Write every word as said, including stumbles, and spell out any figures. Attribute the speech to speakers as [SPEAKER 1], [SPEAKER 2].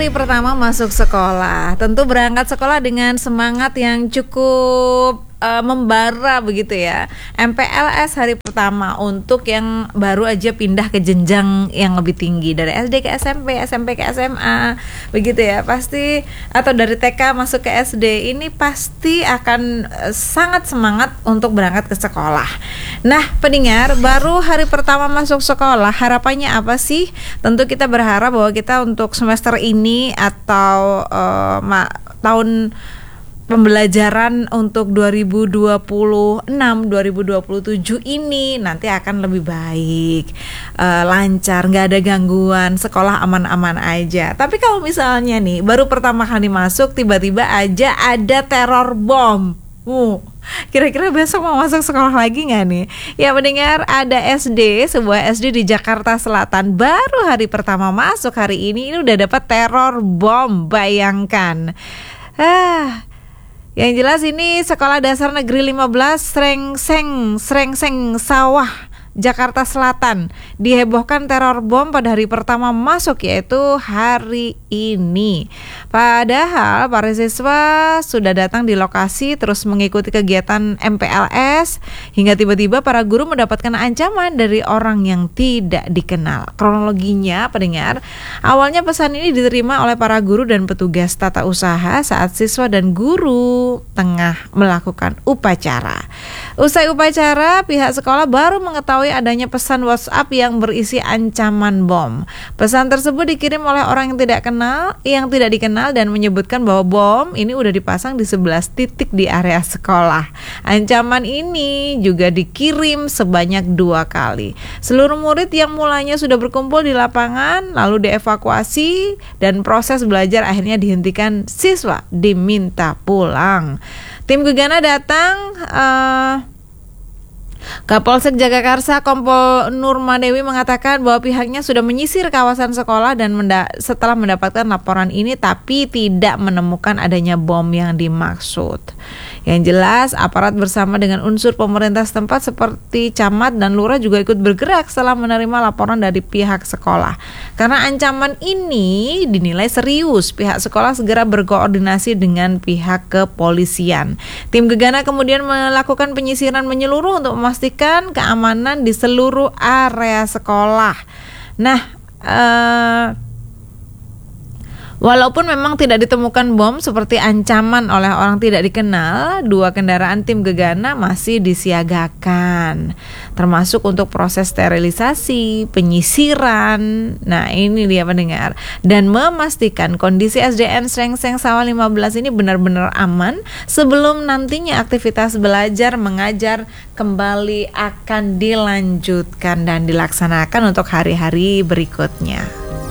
[SPEAKER 1] hari pertama masuk sekolah, tentu berangkat sekolah dengan semangat yang cukup uh, membara begitu ya. M P L S hari pertama untuk yang baru aja pindah ke jenjang yang lebih tinggi, dari S D ke S M P, S M P ke S M A, begitu ya. Pasti, atau dari T K masuk ke S D, ini pasti akan uh, sangat semangat untuk berangkat ke sekolah. Nah, pendengar, baru hari pertama masuk sekolah, harapannya apa sih? Tentu kita berharap bahwa kita untuk semester ini atau uh, ma- tahun pembelajaran untuk dua ribu dua puluh enam dua ribu dua puluh tujuh ini nanti akan lebih baik, uh, lancar, nggak ada gangguan, sekolah aman-aman aja. Tapi kalau misalnya nih baru pertama kali masuk tiba-tiba aja ada teror bom, uh, kira-kira besok mau masuk sekolah lagi nggak nih? Ya mendengar, ada S D, sebuah S D di Jakarta Selatan, baru hari pertama masuk hari ini, ini udah dapat teror bom, bayangkan. Ah, yang jelas ini Sekolah Dasar Negeri lima belas Srengseng, Srengseng Sawah, Jakarta Selatan, dihebohkan teror bom pada hari pertama masuk, yaitu hari ini. Padahal para siswa sudah datang di lokasi terus mengikuti kegiatan M P L S, hingga tiba-tiba para guru mendapatkan ancaman dari orang yang tidak dikenal. Kronologinya, pendengar, awalnya pesan ini diterima oleh para guru dan petugas tata usaha saat siswa dan guru tengah melakukan upacara. Usai upacara, pihak sekolah baru mengetahui adanya pesan WhatsApp yang berisi ancaman bom. Pesan tersebut dikirim oleh orang yang tidak kenal, yang tidak dikenal dan menyebutkan bahwa bom ini udah dipasang di sebelas titik di area sekolah. Ancaman ini juga dikirim sebanyak dua kali. Seluruh murid yang mulanya sudah berkumpul di lapangan lalu dievakuasi dan proses belajar akhirnya dihentikan, siswa diminta pulang. Tim Gegana datang, uh, Kapolsek Jagakarsa Kompol Nurmadewi mengatakan bahwa pihaknya sudah menyisir kawasan sekolah dan menda- setelah mendapatkan laporan ini tapi tidak menemukan adanya bom yang dimaksud. Yang jelas, aparat bersama dengan unsur pemerintah setempat seperti camat dan lurah juga ikut bergerak setelah menerima laporan dari pihak sekolah. Karena ancaman ini dinilai serius, pihak sekolah segera berkoordinasi dengan pihak kepolisian. Tim Gegana kemudian melakukan penyisiran menyeluruh untuk memastikan keamanan di seluruh area sekolah. Nah, eh, walaupun memang tidak ditemukan bom seperti ancaman oleh orang tidak dikenal, dua kendaraan tim Gegana masih disiagakan, termasuk untuk proses sterilisasi, penyisiran. Nah, ini dia pendengar, dan memastikan kondisi S D N Srengseng Sawah lima belas ini benar-benar aman sebelum nantinya aktivitas belajar mengajar kembali akan dilanjutkan dan dilaksanakan untuk hari-hari berikutnya.